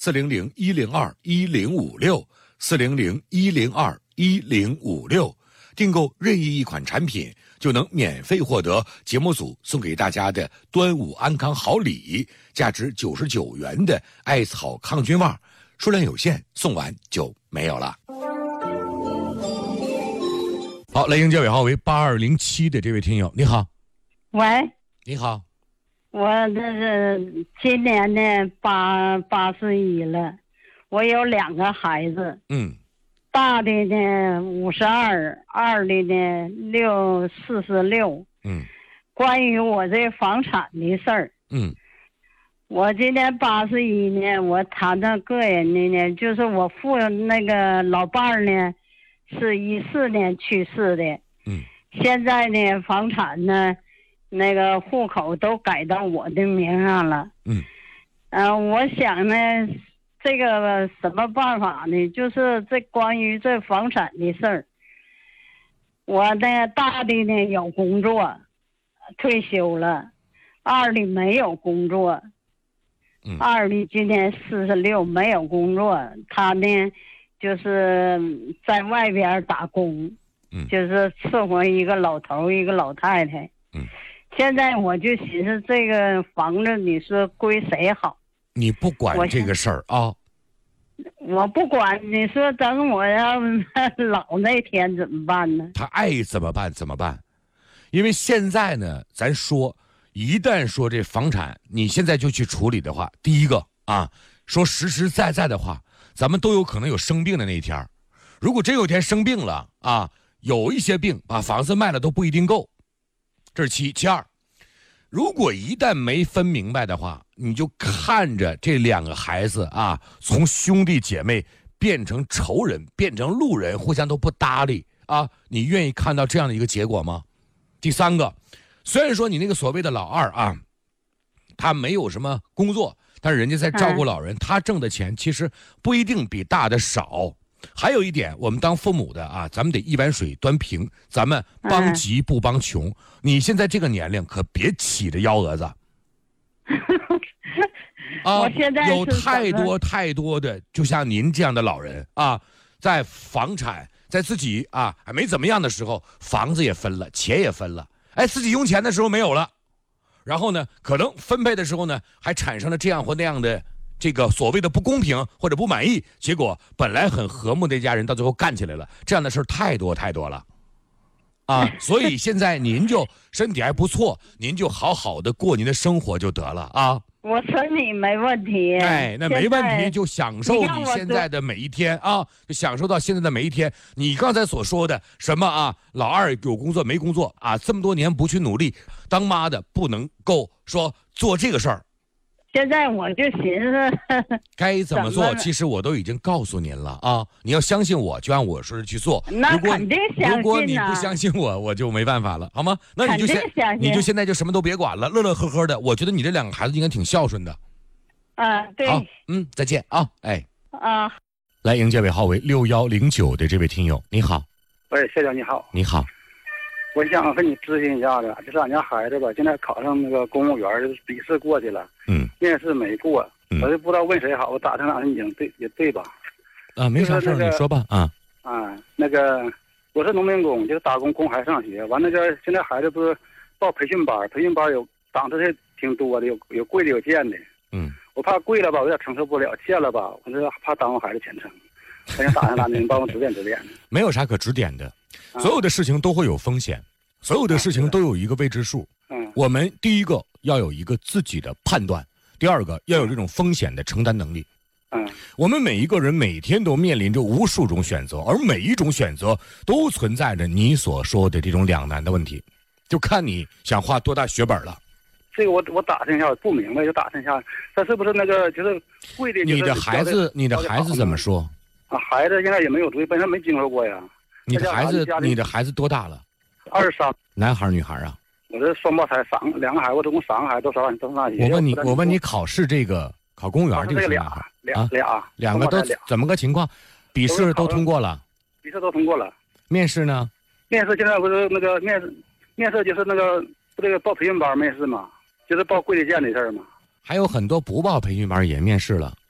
400-102-1056，400-102-1056，订购任意一款产品就能免费获得节目组送给大家的端午安康好礼，价值99元的艾草抗菌袜，数量有限，送完就没有了。好，来迎接尾号为8207的这位听友，你好。 喂， 你好。 我这是今年呢81了，我有2个孩子，大的呢52，二的呢46。关于我这房产的事儿，我今年81呢，我谈到个人的呢，就是我那个老伴儿呢是14年去世的，现在呢房产呢那个户口都改到我的名上了，我想呢这个什么办法呢，就是这关于这房产的事儿，我呢大的呢有工作退休了，二的没有工作，二的今年46没有工作，他呢就是在外边打工，就是伺候一个老头一个老太太，现在我就寻思这个房子你说归谁好？ 你不管这个事儿啊？ 我不管，你说等我要老那天怎么办呢？ 他爱怎么办怎么办？因为现在呢，咱说一旦说这房产你现在就去处理的话，第一个啊，说实实在在的话，咱们都有可能有生病的那一天。如果真有一天生病了啊，有一些病把房子卖了都不一定够，这是其二。如果一旦没分明白的话，你就看着这2个孩子啊，从兄弟姐妹变成仇人，变成路人，互相都不搭理啊，你愿意看到这样的一个结果吗？第三个，虽然说你那个所谓的老二啊，他没有什么工作，但是人家在照顾老人，他挣的钱其实不一定比大的少。还有一点，我们当父母的啊，咱们得一碗水端平，咱们帮急不帮穷。你现在这个年龄可别起着幺蛾子我现在有太多的就像您这样的老人啊，在房产在自己啊还没怎么样的时候，房子也分了，钱也分了，自己用钱的时候没有了，然后呢可能分配的时候呢还产生了这样或那样的这个所谓的不公平或者不满意，结果本来很和睦的一家人到最后干起来了，这样的事儿太多了啊！所以现在您就身体还不错，您就好好的过您的生活就得了啊。 我身体没问题， 那没问题，就享受你现在的每一天啊，就享受到现在的每一天。你刚才所说的什么啊，老二有工作没工作啊，这么多年不去努力，当妈的不能够说做这个事儿。 现在我就寻思该怎么做，其实我都已经告诉您了啊！你要相信我，就按我说的去做。 那肯定相信。 如果你不相信我就没办法了，好吗？那你就现在就什么都别管了，乐乐呵呵的。我觉得你这2个孩子应该挺孝顺的。 对。 好，再见啊！来迎接尾号为6109的这位听友，你好。 喂，谢谢你好。 你好。 我想和你咨询一下子，就是俺家孩子吧，现在考上那个公务员，笔试过去了，面试没过，我就不知道问谁好，我打听打听也对吧？ 没啥事儿，你说吧那个我是农民工，就是打工供孩子上学，完了这现在孩子不是报培训班有档次是挺多的，有贵的有贱的，我怕贵了吧，我有点承受不了；贱了吧，我这怕耽误孩子前程。我想打听打听，帮我指点。 没有啥可指点的，所有的事情都会有风险，所有的事情都有一个未知数。我们第一个要有一个自己的判断，第二个要有这种风险的承担能力。我们每一个人每天都面临着无数种选择，而每一种选择都存在着你所说的这种两难的问题，就看你想花多大血本了。 这个我打听一下，不明白就打听一下，他是不是那个就是贵的？ 你的孩子怎么说？ 孩子现在也没有主意，本身没经受过呀。 你的孩子多大了 ？23。 男孩女孩啊？ 我这双胞胎2个孩子，我总共3个孩子都上大学。 我问你考试这个考公务员这个两个都怎么个情况？笔试都通过了？ 笔试都通过了。 面试呢？ 面试现在不是那个面试就是那个这个报培训班面试嘛，就是报贵的贱的事儿嘛。 还有很多不报培训班也面试了。